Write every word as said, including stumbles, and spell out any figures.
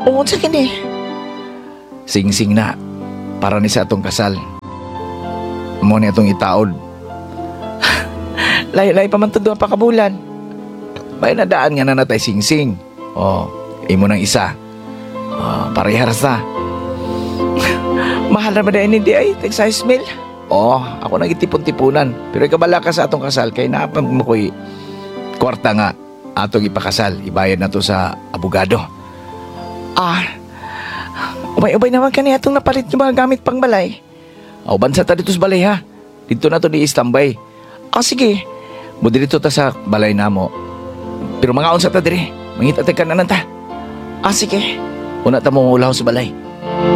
Ungod sa kini. Sing-sing na, para ni sa atong kasal. Mo ni atong itaod. Layo-layo pa man to duha pa ka bulan. May nadaan nga na natay sing-sing. Oh, imo nang isa. Oh, parehas na. Mahal na ba na ini di ay? Tag size mil? Oh, ako nang itipon-tipunan. Pero ikabala ka sa atong kasal, kay napang mo ko'y kwarta nga atong ipakasal. Ibayad na to sa abogado. Ah, ubay-ubay naman kani atong napalit yung mga gamit pang balay. Aw, bansa ta dito sa balay ha. Dito na to ni istambay. Ah, sige. Mo dito ta sa balay namo. Pero mga unsa ta dire. Mangita ta kananan ta. Ah, sige. Una ta mo ulaw sa balay.